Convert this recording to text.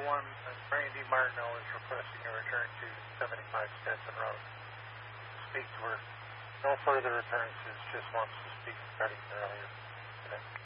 Randy Martineau is requesting a return to 75 Stetson Road. Speak to her. No further occurrences, just wants to speak regarding earlier today.